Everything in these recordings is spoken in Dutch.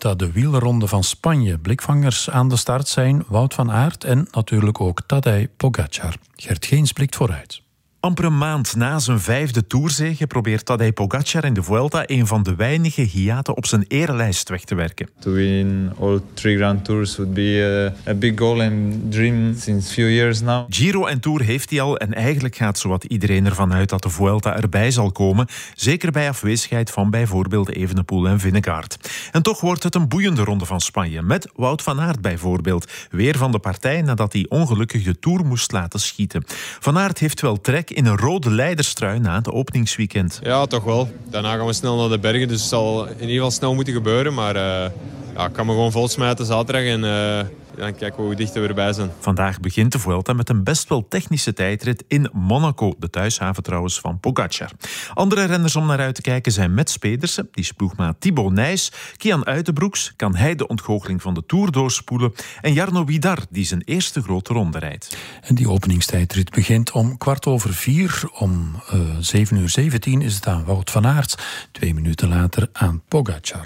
Vuelta, de wielerronde van Spanje. Blikvangers aan de start zijn Wout van Aert en natuurlijk ook Tadej Pogačar. Gert Geens blikt vooruit. Amper een maand na zijn 5e tourzege probeert Tadej Pogačar in de Vuelta een van de weinige hiaten op zijn erelijst weg te werken. To win all 3 Grand Tours would be a big goal and dream since few years now. Giro en Tour heeft hij al en eigenlijk gaat zowat iedereen ervan uit dat de Vuelta erbij zal komen. Zeker bij afwezigheid van bijvoorbeeld Evenepoel en Vingegaard. En toch wordt het een boeiende ronde van Spanje. Met Wout van Aert bijvoorbeeld. Weer van de partij nadat hij ongelukkig de Tour moest laten schieten. Van Aert heeft wel trek in een rode leiderstrui na het openingsweekend. Ja, toch wel. Daarna gaan we snel naar de bergen, dus het zal in ieder geval snel moeten gebeuren. Maar ik kan me gewoon vol smijten zaterdag en dan kijken we hoe dicht we erbij zijn. Vandaag begint de Vuelta met een best wel technische tijdrit in Monaco, de thuishaven trouwens van Pogačar. Andere renners om naar uit te kijken zijn Mats Pedersen, die is ploegmaat Thibaut Nys, Kian Uitenbroeks, kan hij de ontgoocheling van de Tour doorspoelen, en Jarno Vidar, die zijn eerste grote ronde rijdt. En die openingstijdrit begint om 4:15. Om 7:17 is het aan Wout van Aert, 2 minuten later aan Pogačar.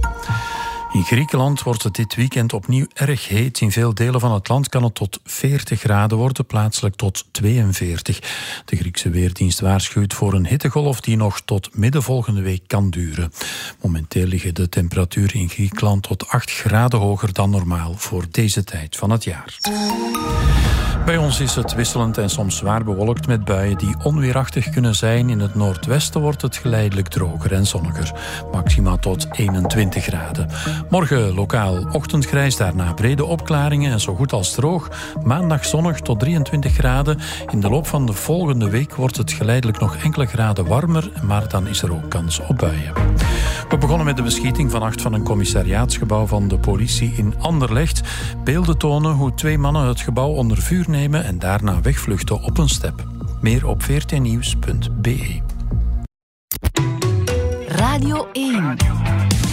In Griekenland wordt het dit weekend opnieuw erg heet. In veel delen van het land kan het tot 40 graden worden, plaatselijk tot 42. De Griekse Weerdienst waarschuwt voor een hittegolf die nog tot midden volgende week kan duren. Momenteel liggen de temperaturen in Griekenland tot 8 graden hoger dan normaal voor deze tijd van het jaar. Bij ons is het wisselend en soms zwaar bewolkt met buien die onweerachtig kunnen zijn. In het noordwesten wordt het geleidelijk droger en zonniger. Maxima tot 21 graden. Morgen lokaal ochtendgrijs, daarna brede opklaringen en zo goed als droog. Maandag zonnig tot 23 graden. In de loop van de volgende week wordt het geleidelijk nog enkele graden warmer, maar dan is er ook kans op buien. We begonnen met de beschieting vannacht van een commissariaatsgebouw van de politie in Anderlecht. Beelden tonen hoe 2 mannen het gebouw onder vuur nemen en daarna wegvluchten op een step. Meer op vrtnieuws.be. Radio 1.